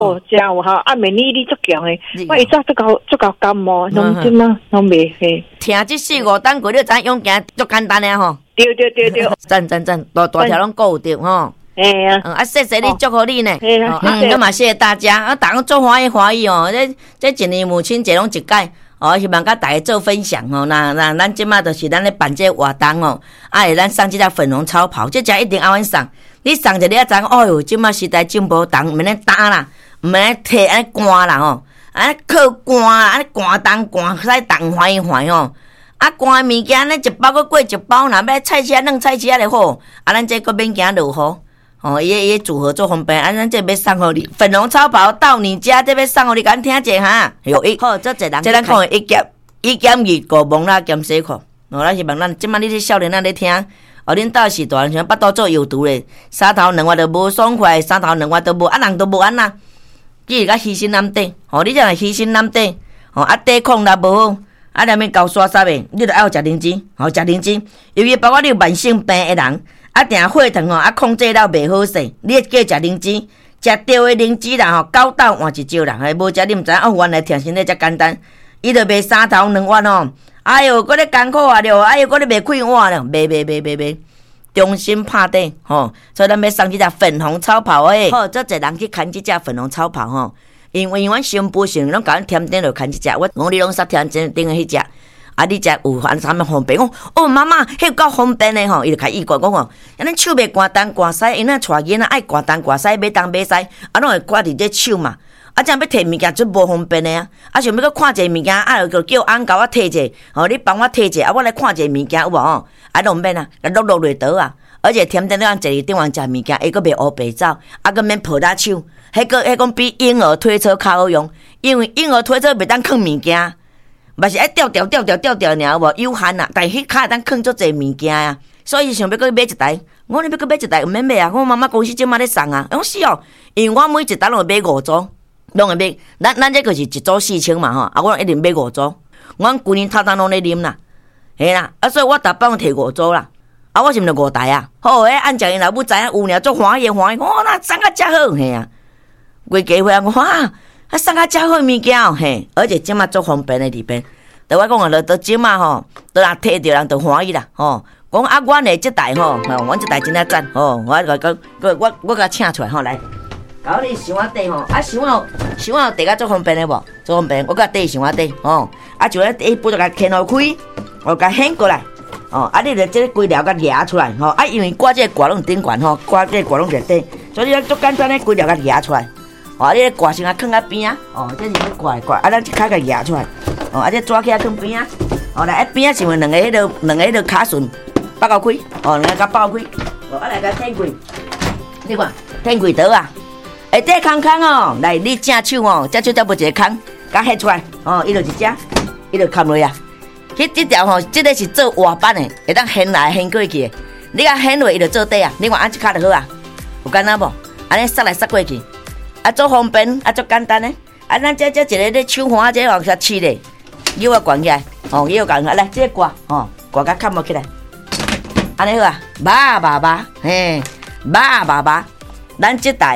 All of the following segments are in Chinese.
哦，真有哈，啊，免你足强诶，我一早足够感冒，拢即嘛拢袂嘿。 听这4-5档过，你知用行足简单诶吼。 对， 赞，大条拢顾有着吼。 哎呀， 谢谢你，祝福你呢。 咁嘛谢谢大家，啊，大家做欢喜哦。这一年母亲节拢一届。希望甲大家做分享吼，那咱即马就是咱咧办这活动哦，会咱送这只粉红超跑，这只一定爱阮送。你送者你啊知，哦哟，即马时代进步重，毋免咧打啦，毋免咧摕安尼寒啦吼，安尼靠寒啦，安尼寒冻使冻欢哦。啊，寒物件咧一包佫过一包，若要菜车弄菜车就好，啊，咱这佫免惊落雨。伊组合做方便，咱这要送互你粉红超跑到你家，这要送互你，敢听者哈？有好，这一人，这咱讲的1减2个蒙啦兼洗裤。咱希望咱即摆你这少年仔咧听，恁到时大人像巴肚做油毒咧，3头2尾都无爽快，3头2尾都无，人都无安啦。既然甲牺牲难底，你这样牺牲难底，抵抗力无好，连面高刷刷的，你就爱食灵芝，食灵芝，尤其包括你有慢性病的人。定血糖控制了袂好势，你会记食灵芝，食对的灵芝啦9斗换一招啦，无食你毋知原来听身体遮简单，伊就卖3头2碗哎哟，搁咧艰苦啊了，哎哟，搁咧卖快碗了，卖，忠心拍底所以咱要送这只粉红超跑好，这一人去牵这只粉红超跑因为阮新妇是拢甲阮添丁落牵这只，我你拢煞添丁的迄只。你才有啥物方便？讲妈妈，迄有够方便的伊就开意讲咱手袂寒冻寒西，因带囡仔爱寒冻寒西，买东买西，拢会挂伫这手嘛。这样要摕物件就无方便的想要去看一个物件，就叫翁甲我摕者，你帮我摕者，我来看一个物件有无拢免落落倒而且甜咱坐伫顶方食物件，佫袂乌白走，佫免抱大手，迄讲比婴儿推车较好用，因为婴儿推车袂当放物件。嘛是爱吊尔无有限啦，但迄卡会当放足侪物件啊，所以想要搁买一台。我你要搁买一台，毋免买啊！我妈妈公司即马咧送啊，讲是因为我每一单拢会买5组，拢会买。咱这个是一组4000嘛我一定买5组。阮旧年头拢咧啉啦，嘿啦，所以我逐摆摕5组啦。我是毋是5台啊？好，按照因老母知影有尔，足欢喜，那送啊遮好嘿啊！规家伙送啊遮好物件嘿，而且即马足方便的里边。对我讲都即马都若摕着人都欢喜啦讲阮的这台阮这台真赞我甲请出来来，搞你想我底想我地甲足方便的无？足方便，我甲底想我底就咧底不就甲牵开，我甲掀过来你就这规条甲夹出来因为挂这挂拢顶悬挂这挂拢在底，所以足简单咧规条甲夹出来。你咧挂先放在边这是要挂咱一骹甲夹出来这抓起来放边来边是有两个迄个卡榫拔到开两个甲爆开来甲舔开，你看舔开倒这空来你正手这手才无一个空甲掀出来伊就一只伊就砍落啊。这条这个是做活板的，会当掀来掀过去的，你甲掀落伊就做底啊。你看一骹就好有简单无？安尼塞来塞过去。足方便，足简单嘞！咱这一个咧手环，这往下试咧，腰啊悬起来，腰悬起来，来这挂，挂甲砍落起来，安尼好啊！拔，嘿，拔，咱这台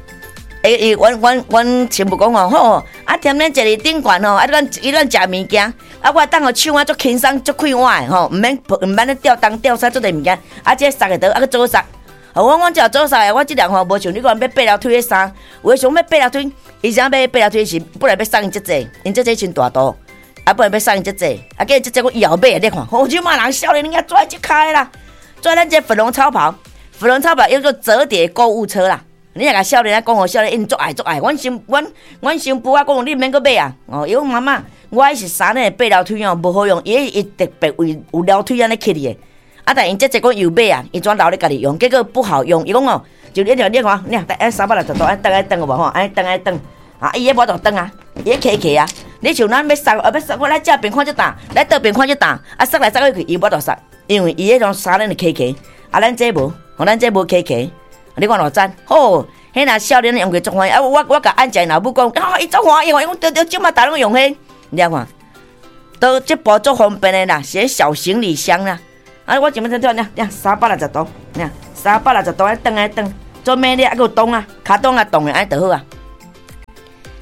阮全部讲好，踮咧坐伫顶悬伊咱食物件，我当手足轻松，足快活的毋免咧吊东吊西做啲物件，这塞个倒，去左塞。我只做啥？我这辆无像你讲要8条腿的衫，有诶想要8条腿，伊想要8条腿是本来要送伊这济，因这真大度，本来要送伊这济，结果这我以后买你看，即马人少年人家做这开啦，做咱这粉红超跑叫做折叠购物车啦。你若甲少年讲少年因足爱，阮新妇讲你免搁买啊，伊讲妈妈，我迄是衫咧8条腿无好用，伊特别为有条腿安尼起哩的。但因这讲又买啊，伊怎留咧家己用，结果不好用。伊讲就你看，你看，360度，等下等有无安尼等下等伊迄无就等伊迄起啊。你像咱要塞，我来这边看这档，来倒边看这档，塞来塞去，伊无就塞，因为伊迄种衫咧起，咱这无，咱这无起，你看偌赞，好，迄若少年用过足欢喜。我甲安姐老母讲，伊足欢喜，伊讲对，即马大拢用迄，你看，都这包足方便的啦，是小行李箱啦。我前面在360度，360度，等，做咩咧？还有洞啊，卡洞啊，洞的安就好啊。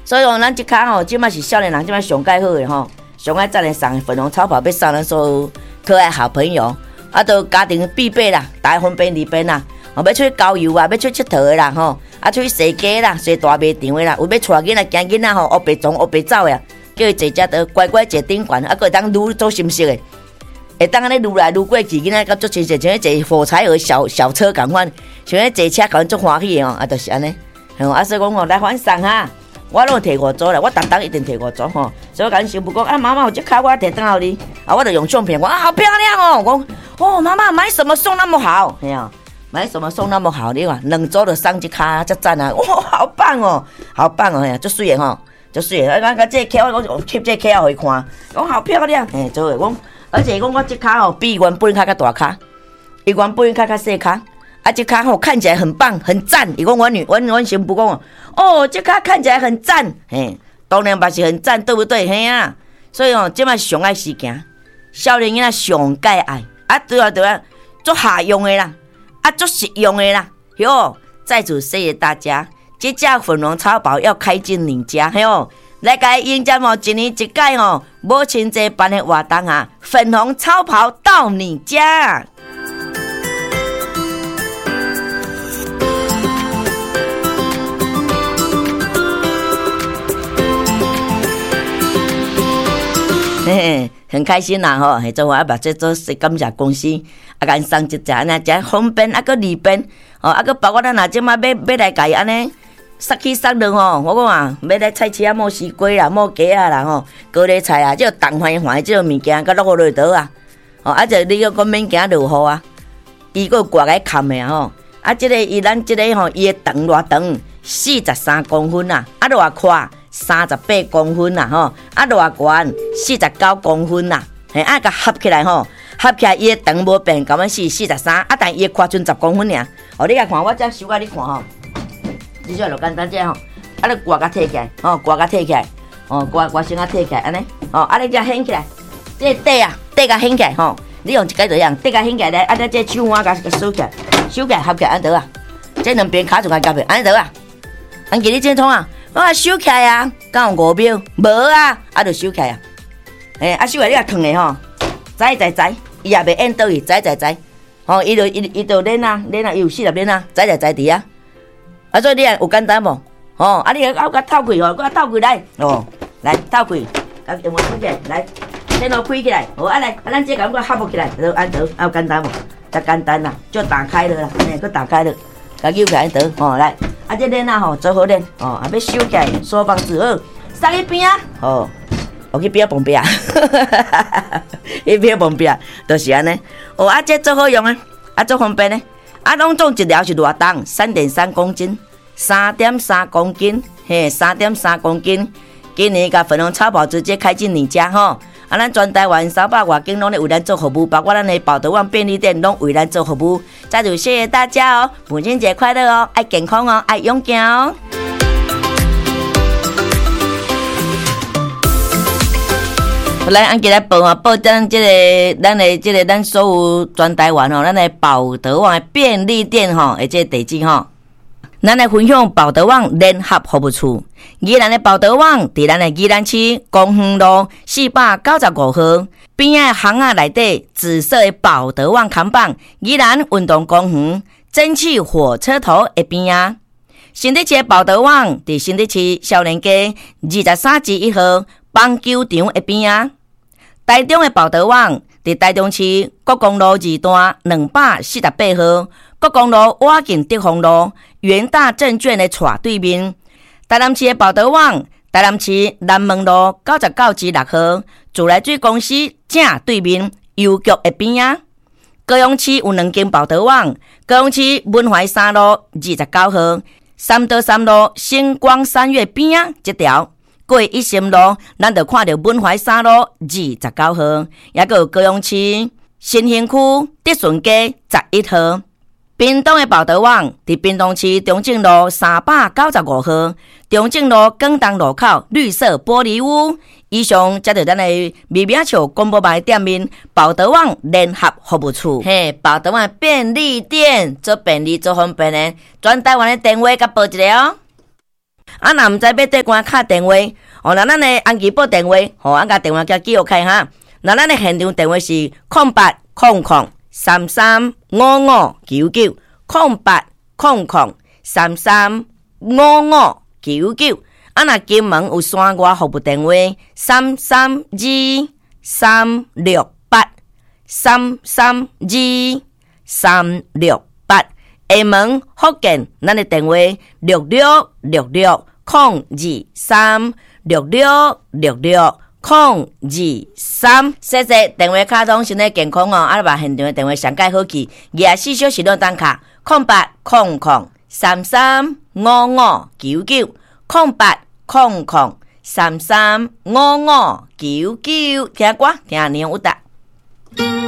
所以咱即卡吼，即摆是少年人，即摆上介好诶吼，上爱赞诶送粉红超跑，要送咱所有可爱好朋友，都家庭必备啦，大方便利便啦。要出去郊游啊，要出去佚佗诶啦吼，出去踅街啦，踅大卖场诶啦，有要带囡仔惊囡仔吼，黑白撞黑白走诶，叫伊坐只倒乖乖坐顶悬，还佫会当愈做心色诶。会当安尼愈来愈过去，囡仔甲足亲切，像迄坐火柴盒小车共款，像迄坐车共足欢喜诶吼，就是安尼。所以讲吼，来欢送哈，我拢摕5组啦，我逐一定摕5组吼。所以我甲恁媳妇讲，妈妈有这卡我摕倒互你，我就用相片，我好漂亮哦，我讲妈妈买什么送那么好，嘿啊，买什么送那么好，你看2组就送一卡，才赞啊，哇，好棒哦，好棒哦，嘿，足水诶吼，足水诶，甲这卡我讲翕这卡互伊看，讲好漂亮，嘿，做诶讲。而且讲我这卡吼比原本卡较大卡，伊原本卡较细卡，这卡吼看起来很棒很赞。伊讲阮媳妇讲哦，这卡看起来很赞，嘿，当然嘛是很赞，对不对？嘿啊，所以哦，这摆上爱时行，少年囡仔上介爱，对啊，做下用的啦，做实用的啦，哟，在此谢谢大家，这架粉红超跑要开进你家，嘿哦。来甲迎接哦，一年一届哦，母亲节办的活动啊，粉红超跑到你家。嘿嘿，很开心啦吼，做我把这做感谢公司，甲送一只安尼，真方便，个利便，个包括咱若即马要来甲伊安尼。杀去杀人吼，我讲啊，要来菜市啊，摸西瓜啦，摸鸡啊啦吼，高丽菜啊，这重欢欢这物件，甲落落倒啊，就你个讲免惊落雨啊，伊个挂个砍的吼，这个咱这个吼，伊的长偌长，43公分啊，偌宽38公分啊吼，偌悬49公分啊，嘿，甲合起来吼，合起来伊的长无变，咁样是43，但伊的宽剩10公分尔，你甲看，我再收甲你看吼。你就简单这吼，你挂甲摕起来，挂甲摕起来，挂先啊摕起来，安尼，你才掀起来，这底甲掀起来吼，你用一个这样，底甲掀起来咧，你这手腕甲收起来，收起来合起来安得啊，这两边卡住甲夹平，安得啊，安记你这通啊，我收起来啊，敢有5秒？无啊，就收起来啊，收起来你甲烫的吼，栽，伊也袂淹倒去，栽，伊就练啊，伊有40练啊，栽伫啊。所以你有简单无？你甲透开哦，甲透开来来透开，甲用开起来，来，电脑开起来，来，咱这个合不起来，就安得，有简单无？才简单啦，就打开了啦，佮打开了，甲扭起来得，来，这链啊吼，做好链，要收起来，锁放之后，塞去边啊，我去边旁边啊，去边旁边，就是安尼，这做好用啊，做方便呢。拢总一条是偌重，3.3公斤，3.3公斤，嘿，3.3公斤。今年甲粉红超跑直接开进你家吼，咱全台湾300外间拢咧为咱做服务，包括咱的宝德旺便利店拢为咱做服务。再次谢谢大家哦，母亲节快乐哦，爱健康哦，爱勇敢哦。来，按起来报咱咱所有全台湾咱的宝德旺便利店吼，这个地址吼，咱来分享宝德旺联合服务处。宜兰的宝德旺伫咱的宜兰市公园路495号边仔巷仔内底，紫色的宝德旺看板，宜兰运动公园蒸汽火车头的边仔。新德市的宝德旺伫新德市少年街23至1号。棒球场的边啊，台中的宝德旺伫台中市国公路2段248号，国公路挖进德丰路元大证券的斜对面。台南市的宝德旺，台南市南门路99至6号，自来水公司正对面邮局的边啊。高雄市有2间宝德旺，高雄市文怀三路29号，三德三路星光三月边啊这条。过一心路，咱就看到文怀三路29号，也个有高雄市新兴区德顺街11号。屏东的宝德旺伫屏东市中正路395号，中正路广东路口绿色玻璃屋。以上才是咱的微名笑广播牌店面宝德旺联合服务处。嘿，宝德旺便利店做便利做方便的，全台湾的电话甲报一个哦。 啊，若毋知要缀关敲电话，哦，那咱的安吉报电话，吼，啊，甲电话叫记录开哈。那咱的现场电话是0800335599，0800335599。啊，若金门有山外服务电话332368，332368。厦门福建，咱的电话6666022366660223。谢谢电话卡通身体健康哦，啊，把现场的电话上盖好去，24小时都当卡0800335599，0800335599。听歌听年有答。